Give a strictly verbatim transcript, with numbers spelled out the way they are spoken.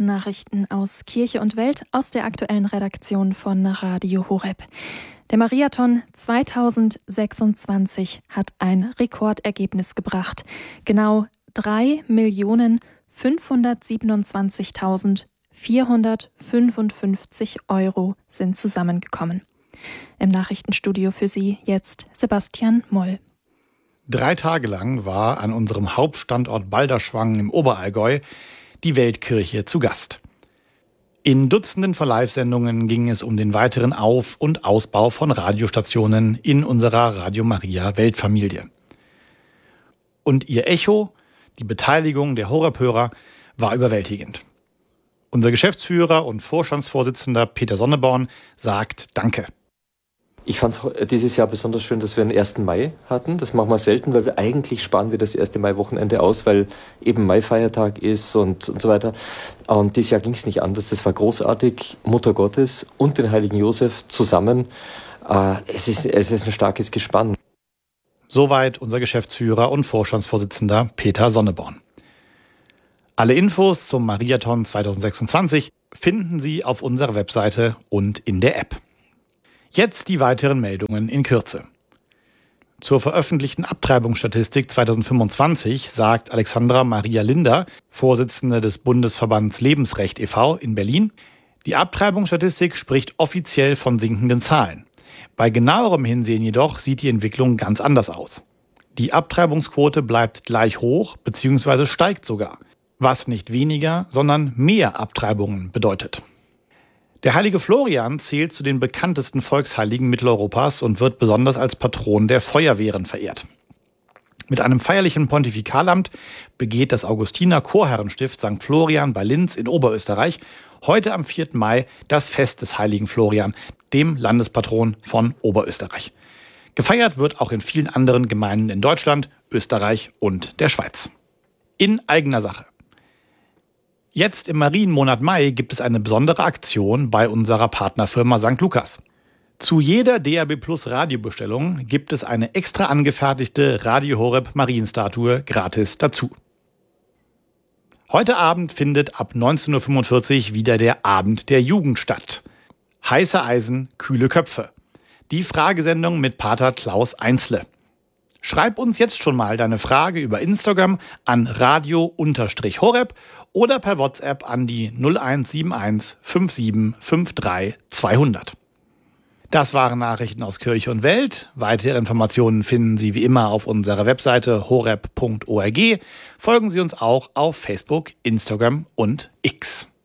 Nachrichten aus Kirche und Welt aus der aktuellen Redaktion von Radio Horeb. Der Mariathon zweitausendsechsundzwanzig hat ein Rekordergebnis gebracht. Genau drei Millionen fünfhundertsiebenundzwanzigtausendvierhundertfünfundfünfzig Euro sind zusammengekommen. Im Nachrichtenstudio für Sie jetzt Sebastian Moll. Drei Tage lang war an unserem Hauptstandort Balderschwang im Oberallgäu die Weltkirche zu Gast. In Dutzenden von Live-Sendungen ging es um den weiteren Auf- und Ausbau von Radiostationen in unserer Radio Maria Weltfamilie. Und ihr Echo, die Beteiligung der Horeb-Hörer, war überwältigend. Unser Geschäftsführer und Vorstandsvorsitzender Peter Sonneborn sagt Danke. Ich fand es dieses Jahr besonders schön, dass wir den ersten Mai hatten. Das machen wir selten, weil wir eigentlich sparen wir das erste Mai-Wochenende aus, weil eben Mai-Feiertag ist und, und so weiter. Und dieses Jahr ging es nicht anders. Das war großartig. Mutter Gottes und den heiligen Josef zusammen. Äh, es ist, es ist ein starkes Gespann. Soweit unser Geschäftsführer und Vorstandsvorsitzender Peter Sonneborn. Alle Infos zum Mariathon zweitausendsechsundzwanzig finden Sie auf unserer Webseite und in der App. Jetzt die weiteren Meldungen in Kürze. Zur veröffentlichten Abtreibungsstatistik zweitausendfünfundzwanzig sagt Alexandra Maria Linder, Vorsitzende des Bundesverbands Lebensrecht e V in Berlin, die Abtreibungsstatistik spricht offiziell von sinkenden Zahlen. Bei genauerem Hinsehen jedoch sieht die Entwicklung ganz anders aus. Die Abtreibungsquote bleibt gleich hoch bzw. steigt sogar, was nicht weniger, sondern mehr Abtreibungen bedeutet. Der heilige Florian zählt zu den bekanntesten Volksheiligen Mitteleuropas und wird besonders als Patron der Feuerwehren verehrt. Mit einem feierlichen Pontifikalamt begeht das Augustiner Chorherrenstift Sankt Florian bei Linz in Oberösterreich heute am vierten Mai das Fest des heiligen Florian, dem Landespatron von Oberösterreich. Gefeiert wird auch in vielen anderen Gemeinden in Deutschland, Österreich und der Schweiz. In eigener Sache. Jetzt im Marienmonat Mai gibt es eine besondere Aktion bei unserer Partnerfirma Sankt Lukas. Zu jeder D A B Plus Radiobestellung gibt es eine extra angefertigte Radio Horeb Marienstatue gratis dazu. Heute Abend findet ab neunzehn Uhr fünfundvierzig wieder der Abend der Jugend statt. Heiße Eisen, kühle Köpfe. Die Fragesendung mit Pater Klaus Einzle. Schreib uns jetzt schon mal deine Frage über Instagram an radio-horeb oder per WhatsApp an die null eins sieben eins fünf sieben fünf drei zweihundert. Das waren Nachrichten aus Kirche und Welt. Weitere Informationen finden Sie wie immer auf unserer Webseite horeb punkt org. Folgen Sie uns auch auf Facebook, Instagram und X.